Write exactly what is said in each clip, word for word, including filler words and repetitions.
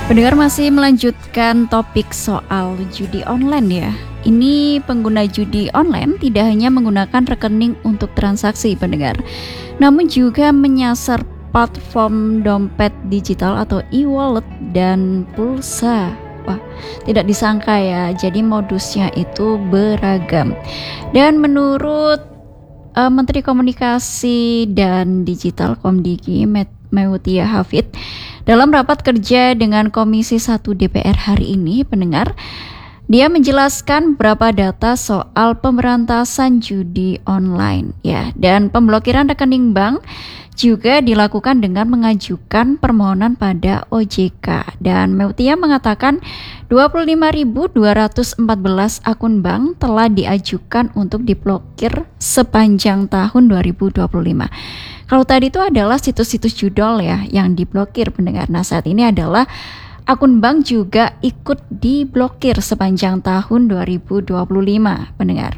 Pendengar masih melanjutkan topik soal judi online ya. Ini pengguna judi online tidak hanya menggunakan rekening untuk transaksi pendengar, namun juga menyasar platform dompet digital atau e-wallet dan pulsa. Wah, tidak disangka ya, jadi modusnya itu beragam. Dan menurut uh, Menteri Komunikasi dan Digital Komdigi Meutia Hafid, dalam rapat kerja dengan Komisi satu D P R hari ini, pendengar, dia menjelaskan beberapa data soal pemberantasan judi online ya, dan pemblokiran rekening bank juga dilakukan dengan mengajukan permohonan pada O J K. Dan Meutia mengatakan dua puluh lima ribu dua ratus empat belas akun bank telah diajukan untuk diblokir sepanjang tahun dua ribu dua puluh lima. Kalau tadi itu adalah situs-situs judol ya yang diblokir pendengar. Nah, saat ini adalah akun bank juga ikut diblokir sepanjang tahun dua ribu dua puluh lima pendengar.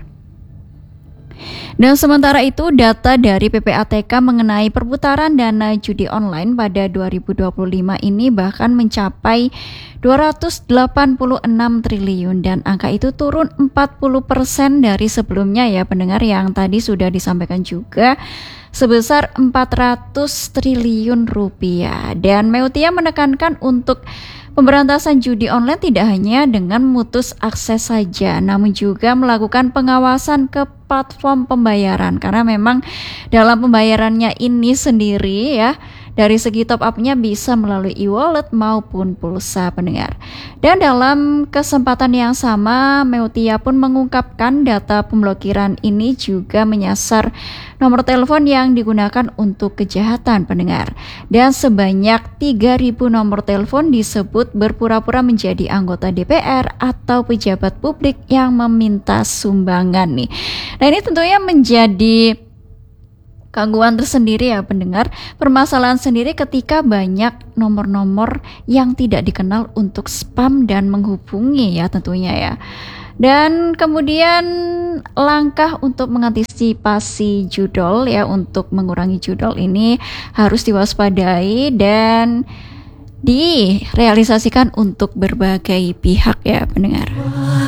Dan sementara itu data dari P P A T K mengenai perputaran dana judi online pada dua ribu dua puluh lima ini bahkan mencapai dua ratus delapan puluh enam triliun, dan angka itu turun empat puluh persen dari sebelumnya ya pendengar, yang tadi sudah disampaikan juga sebesar empat ratus triliun rupiah. Dan Meutia menekankan untuk pemberantasan judi online tidak hanya dengan memutus akses saja, namun juga melakukan pengawasan ke platform pembayaran, karena memang dalam pembayarannya ini sendiri ya, dari segi top up-nya bisa melalui e-wallet maupun pulsa pendengar. Dan dalam kesempatan yang sama, Meutia pun mengungkapkan data pemblokiran ini juga menyasar nomor telepon yang digunakan untuk kejahatan pendengar. Dan sebanyak tiga ribu nomor telepon disebut berpura-pura menjadi anggota D P R atau pejabat publik yang meminta sumbangan nih. Nah, ini tentunya menjadi gangguan tersendiri ya pendengar, permasalahan sendiri ketika banyak nomor-nomor yang tidak dikenal untuk spam dan menghubungi ya tentunya ya. Dan kemudian langkah untuk mengantisipasi judol ya, untuk mengurangi judol ini harus diwaspadai dan direalisasikan untuk berbagai pihak ya pendengar.